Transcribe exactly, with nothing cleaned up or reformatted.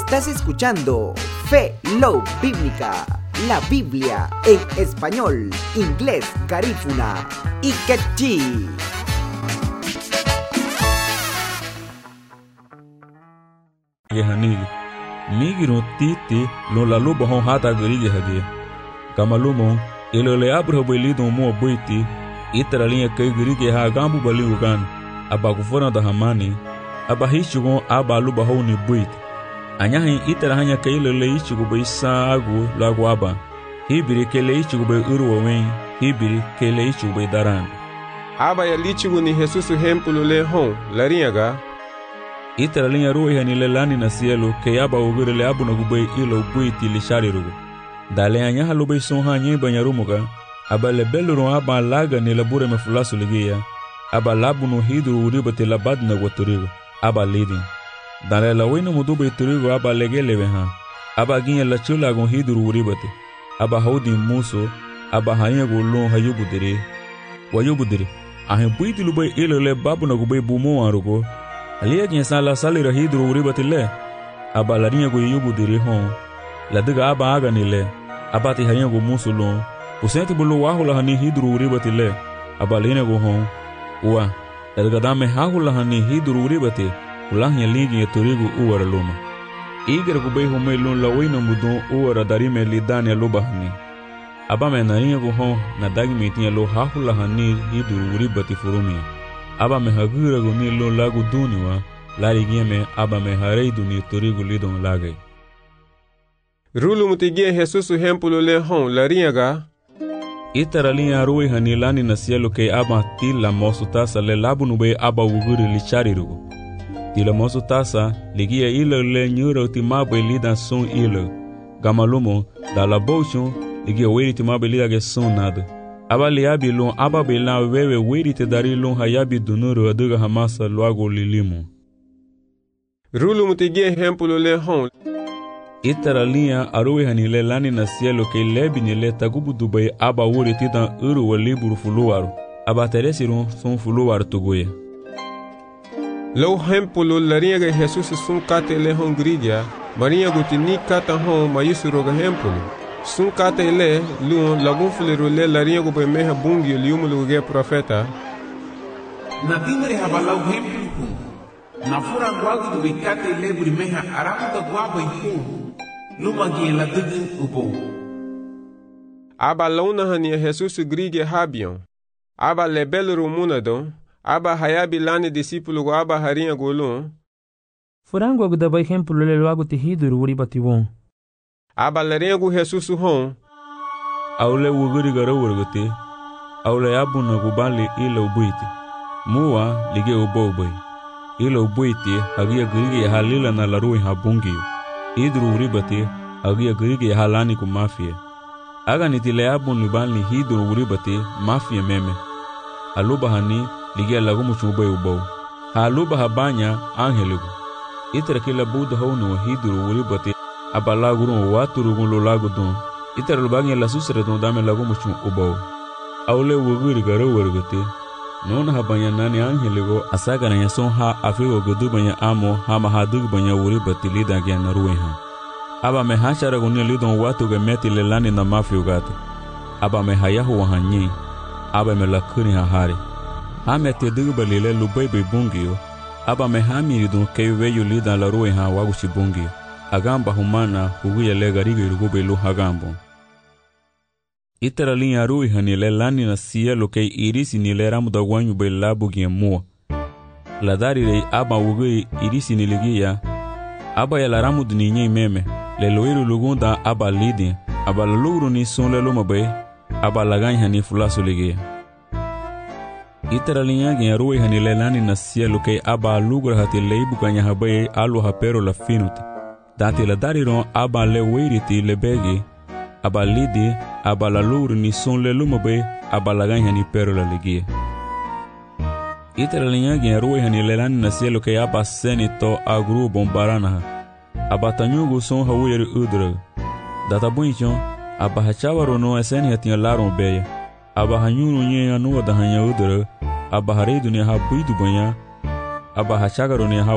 Estás escuchando Fe Love Bíblica, la Biblia en español, inglés, garífuna y quechí. Hanigi migiro titi lo la luba hon hata gerige hage kamalumo ilo le abro belido mo boiti itara linha kai gerige ha gambu bali ugan abaku fora da hamani abahishugo abaluba honi boiti anyahin itara hanya kai lo le ichugo bai sagu lagu aba hibiri kele ichugo bai urwo wen hibiri kele ichugo bai daran aba ya lichugo ni Jesus hempulu le hon laringa itara linha ruwa hani lelani na cielo ke aba ugure le abu na gubei ilo buiti li sharirugo dale anya halubei son hanye banyarumuga aba le beluro aba laga ni labure me fulasu ligia aba labu no hidru uribate labad na waturigo aba lidin dale la wena mudube turigo aba legele ha aba ginya la chula gon hidru uribate aba haudi muso aba hanya golon hayubudere wayubudere ahe buiti lubei ilo le babu na gubei bumo arugo aliya jinsa la salira hidru uribatile aba la ringa go yubu dire hon la diga aba aga nile aba ti hanya go musulon usenti bulu wahula hani hidru uribatile aba lene go hon wa daga dame hahula hani hidru uribate ulahnya ligi torigo uwara luma iger go be home lon la wina mudon uwara darime lidani loba hani aba me na ringa go hon na dagi metin lo hahula hani hidru uribate furumi aba me hagura go ni lo lagu duniwa lari gieme aba me harei duni torigo lidon lagai rulu mutigie Jesus hempulu le hon laringa itara linha ruwe hani lani na cielo ke aba tila mosu tasa le labu nube aba uguri li charirugo tila mosu tasa ligia ilo le nyura utimabe lidan son ilo gamalumo da la bochon ligia weri timabe lida ge son nada aba liabi lon aba bela wewe weri te dari lon hayabi dunuru aduga hamasa luago lilimu rulu mutigie hempulu le hon itara linha aruwe hani le lani na cielo ke lebi ni le tagubu dubai aba wuri titan uru wa liburu fuluwaru aba teresiron son fuluwaru tugoya lo hempulu laringa Jesus sun kate le hon gridia maria gutini kata hon mayisuro ga hempulu sun kate le luon lagun fulero le laringa go meha bungi liumulu ge profeta na timre habalau hempulu na fura gwagu do bikate le buri meha aramu da gwaba ihu luma gi la tugu upo aba launa hania Jesus grige habion aba le belro munado aba hayabi lani discípulo go aba harinha golon furango go da bai hempulu le lagu te hiduru uri batiwon aba larengo Jesus hon aule wuguri garo wurgote aule abuna go bali ilo buiti muwa lige ubobai ilo buiti hagia grige halila na larui habungi idru uribati hagia grige halani ku mafia aga nitile abun libani hidru uribati mafia meme aluba hani lige lagu muchubai ubo aluba habanya angeligo itra kila buda honu hidru uribati abala gurun waturu gun lo lagu don itra lubanya la susre don dame lagu muchu ubo aule wuguri garo wurgote non habanya nani angeligo asaga na yason ha afigo godu banya amo ha mahadug banya wuri batili da gya na ruha aba me hashara gunni lidon watu ge metile lani na mafiu gato aba me hayahu hanyi aba me lakuni ha hari ha mete dugu balile lubai be bungio aba me hamiri don kaywe yu lidan la ruha wagushi bungio agamba humana huguya le garigo irugube lu hagambo itara linha rui hani le lani na cielo ke irisi ni le ramu da wanyu be labu giemua la dari re aba wugui irisi ni ligia aba ya la ramu duni nye meme le loiru lugunda aba lidi aba la lugru ni son le luma be aba la gany hani fulasu ligia itara linha gien rui hani le lani na cielo ke aba lugra hati leibu kanya habaye alu hapero la finuti dati la dari ron aba le weiriti le begi aba lidi aba la lugru ni son le luma be aba la gany hani pero la ligia itara linha gien rui hani le lani na cielo ke aba seni to agru bombarana aba tanyugo son hawiri udra data bunchon aba hachawaro no eseni hatia laron beya aba hanyuru nye anu da hanya udra aba haridu ni ha buidu banya aba hachagaro ni ha